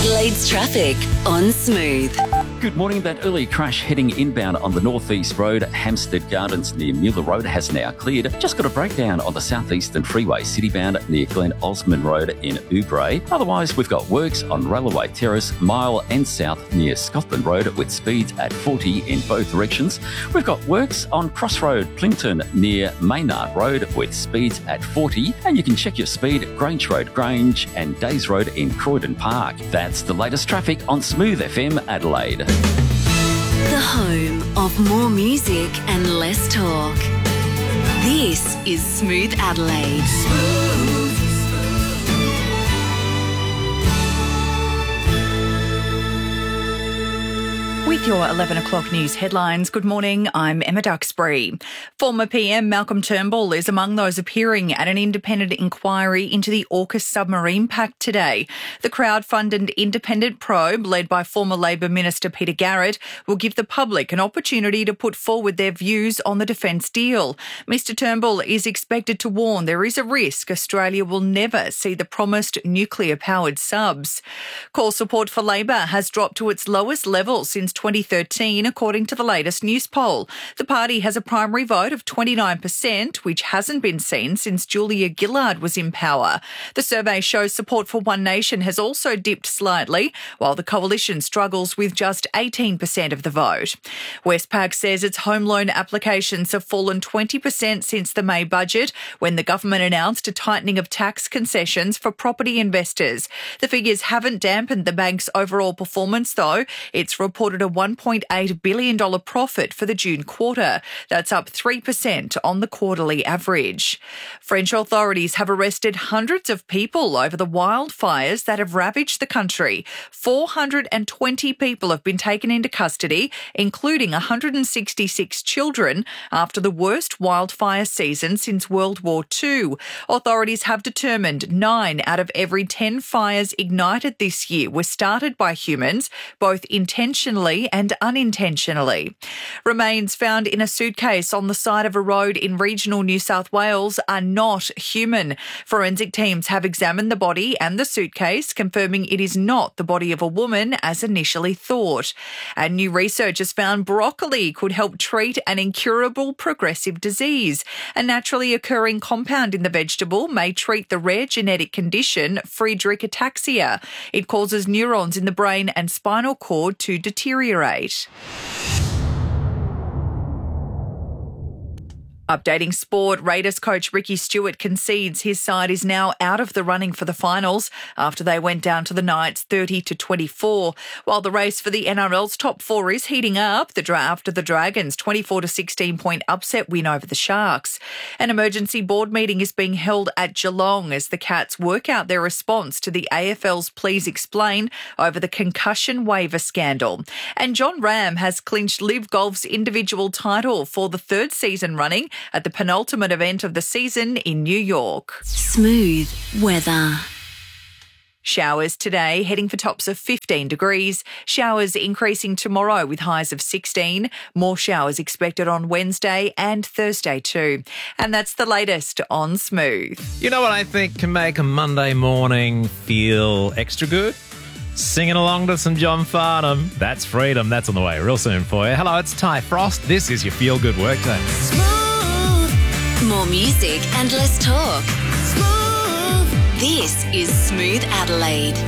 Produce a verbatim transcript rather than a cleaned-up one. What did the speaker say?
Adelaide's traffic on Smooth. Good morning. That early crash heading inbound on the Northeast Road, Hampstead Gardens near Mueller Road has now cleared. Just got a breakdown on the Southeastern Freeway citybound near Glen Osmond Road in Oogray. Otherwise, we've got works on Railway Terrace, Mile and South near Scotland Road with speeds at forty in both directions. We've got works on Crossroad Plympton near Maynard Road with speeds at forty. And you can check your speed at Grange Road Grange and Days Road in Croydon Park. That's the latest traffic on Smooth F M Adelaide. The home of more music and less talk. This is Smooth Adelaide. Smooth. With your eleven o'clock news headlines, good morning, I'm Emma Duxbury. Former P M Malcolm Turnbull is among those appearing at an independent inquiry into the AUKUS submarine pact today. The crowd-funded independent probe, led by former Labor Minister Peter Garrett, will give the public an opportunity to put forward their views on the defence deal. Mister Turnbull is expected to warn there is a risk Australia will never see the promised nuclear-powered subs. Core support for Labor has dropped to its lowest level since twenty thirteen, according to the latest news poll. The party has a primary vote of twenty-nine percent, which hasn't been seen since Julia Gillard was in power. The survey shows support for One Nation has also dipped slightly, while the coalition struggles with just eighteen percent of the vote. Westpac says its home loan applications have fallen twenty percent since the May budget, when the government announced a tightening of tax concessions for property investors. The figures haven't dampened the bank's overall performance, though. It's reported a one point eight billion dollars profit for the June quarter. That's up three percent on the quarterly average. French authorities have arrested hundreds of people over the wildfires that have ravaged the country. four hundred twenty people have been taken into custody, including one hundred sixty-six children, after the worst wildfire season since World War Two. Authorities have determined nine out of every ten fires ignited this year were started by humans, both intentionally and unintentionally. Remains found in a suitcase on the side of a road in regional New South Wales are not human. Forensic teams have examined the body and the suitcase, confirming it is not the body of a woman as initially thought. And new research has found broccoli could help treat an incurable progressive disease. A naturally occurring compound in the vegetable may treat the rare genetic condition Friedreich ataxia. It causes neurons in the brain and spinal cord to deteriorate. Updating sport, Raiders coach Ricky Stuart concedes his side is now out of the running for the finals after they went down to the Knights thirty to twenty-four. While the race for the N R L's top four is heating up, the draft after the Dragons' twenty-four to sixteen point upset win over the Sharks. An emergency board meeting is being held at Geelong as the Cats work out their response to the A F L's Please Explain over the concussion waiver scandal. And John Ram has clinched Live Golf's individual title for the third season running at the penultimate event of the season in New York. Smooth weather. Showers today, heading for tops of fifteen degrees. Showers increasing tomorrow with highs of sixteen. More showers expected on Wednesday and Thursday too. And that's the latest on Smooth. You know what I think can make a Monday morning feel extra good? Singing along to some John Farnham. That's freedom. That's on the way real soon for you. Hello, it's Ty Frost. This is your Feel Good Workday. Smooth. More music and less talk. Smooth. This is Smooth Adelaide.